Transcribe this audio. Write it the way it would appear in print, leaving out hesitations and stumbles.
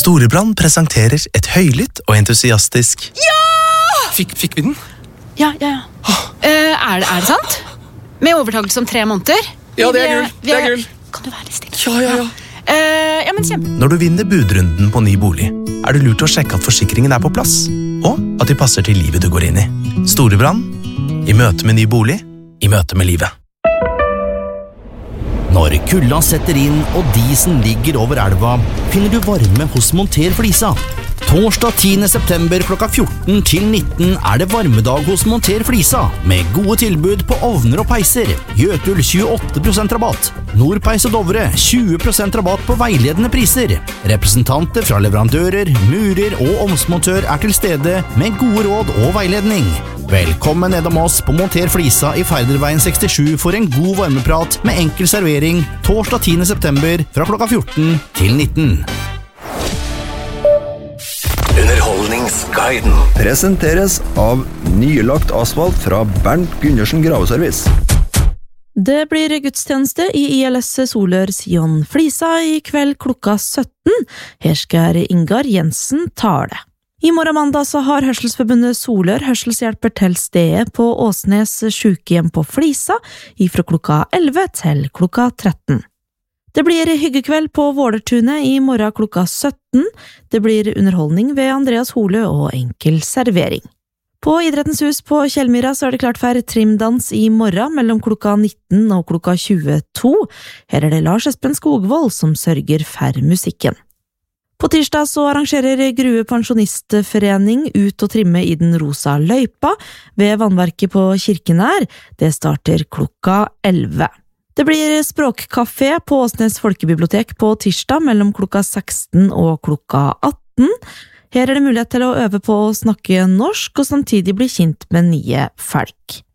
Storebrand presenterer et høylytt og entusiastisk Fikk vi den? Ja. Er det sant? Med overtakelse om 3 måneder? Ja, det er gull. Kan du være litt stille? Ja. Ja, men kjempe. Når du vinner budrunden på ny bolig, er det lurt å sjekke at forsikringen er på plass, og at de passer til livet du går inn i. Storebrand, i møte med ny bolig, i møte med livet. Når kulda setter inn og disen ligger over elva, finner du varme hos Monter Flisa. Torsdag 10. september klokka 14 til 19 er det varmedag hos Monter Flisa, med gode tilbud på ovner og peiser. Jøtul 28% rabatt. Nordpeis og Dovre 20% rabatt på veiledende priser. Representanter fra leverandører, murer og ovnsmontør er til stede med gode råd og veiledning. Velkommen nedom oss på Monter Flisa i Færderveien 67 for en god varmeprat med enkel servering torsdag 10. september fra klokka 14 til 19. Underholdningsguiden presenteres av nylagt asfalt fra Bernt Gundersen Graveservice. Det blir gudstjeneste i ILS Solør Sion Flisa i kveld klokka 17. Her skal Ingar Jensen tale. I morgen mandag så har Hørselsforbundet Solør hørselshjelper til stedet på Åsnes sykehjem på Flisa fra klokka 11 til klokka 13. Det blir hyggekveld på Vålertunet i morgen klokka 17. Det blir underholdning ved Andreas Hole og enkel servering. På Idrettens hus på Kjellmyra så er det klart for trimdans i morgen mellom klokka 19 og klokka 22. Her er det Lars Espen Skogvold som sørger for musikken. På tirsdag så arrangerer Grue Pensjonistforening ut og trimme i den rosa løypa ved vannverket på Kirkenær. Det starter klokka 11. Det blir språkkafé på Åsnes Folkebibliotek på tirsdag mellom klokka 16 og klokka 18. Her er det mulighet til å øve på å snakke norsk og samtidig bli kjent med nye folk.